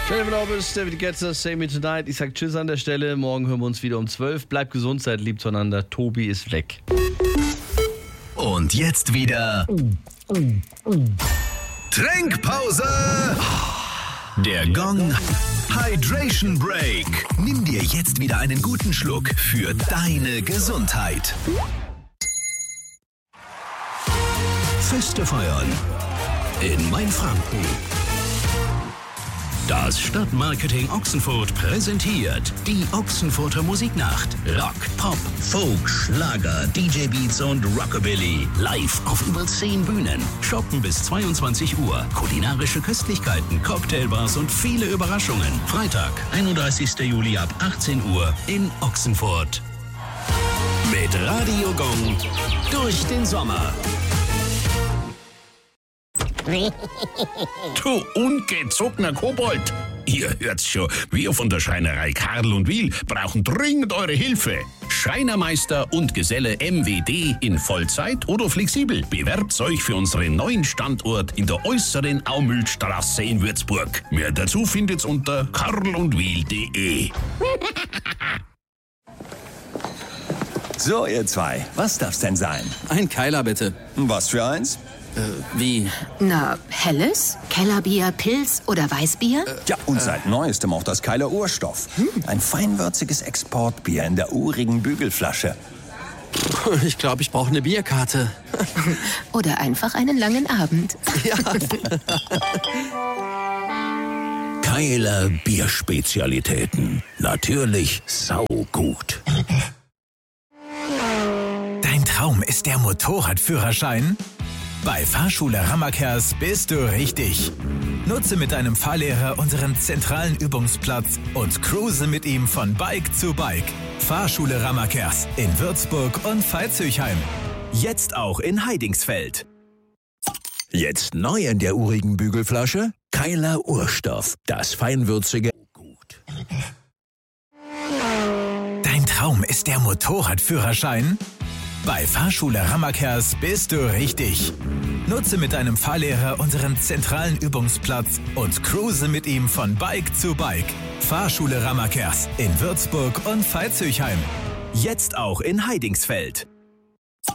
Jennifer Lopez, David Guetta, Save Me Tonight. Ich sag Tschüss an der Stelle. Morgen hören wir uns wieder um 12. Bleibt gesund, seid lieb zueinander. Tobi ist weg. Und jetzt wieder Trinkpause. Der Gong Hydration Break. Nimm dir jetzt wieder einen guten Schluck für deine Gesundheit. Feste feiern in Mainfranken. Das Stadtmarketing Ochsenfurt präsentiert die Ochsenfurter Musiknacht. Rock, Pop, Folk, Schlager, DJ-Beats und Rockabilly. Live auf über 10 Bühnen. Shoppen bis 22 Uhr. Kulinarische Köstlichkeiten, Cocktailbars und viele Überraschungen. Freitag, 31. Juli ab 18 Uhr in Ochsenfurt. Mit Radio Gong durch den Sommer. Du ungezogener Kobold! Ihr hört's schon, wir von der Schreinerei Karl und Wiel brauchen dringend eure Hilfe. Schreinermeister und Geselle MWD in Vollzeit oder flexibel. Bewerbt euch für unseren neuen Standort in der äußeren Aumühlstraße in Würzburg. Mehr dazu findet's unter karlundwiel.de. So, ihr zwei, was darf's denn sein? Ein Keiler, bitte. Was für eins? Wie? Na, helles? Kellerbier, Pilz oder Weißbier? Ja, und seit Neuestem auch das Keiler Urstoff. Ein feinwürziges Exportbier in der urigen Bügelflasche. Ich glaube, ich brauche eine Bierkarte. Oder einfach einen langen Abend. Ja. Keiler Bierspezialitäten. Natürlich saugut. Dein Traum ist der Motorradführerschein? Bei Fahrschule Rammerkers bist du richtig. Nutze mit deinem Fahrlehrer unseren zentralen Übungsplatz und cruise mit ihm von Bike zu Bike. Fahrschule Rammerkers in Würzburg und Veitshöchheim. Jetzt auch in Heidingsfeld. Jetzt neu in der urigen Bügelflasche? Keiler Urstoff. Das feinwürzige Gut. Dein Traum ist der Motorradführerschein? Bei Fahrschule Rammerkers bist du richtig. Nutze mit deinem Fahrlehrer unseren zentralen Übungsplatz und cruise mit ihm von Bike zu Bike. Fahrschule Rammerkers in Würzburg und Veitshöchheim. Jetzt auch in Heidingsfeld.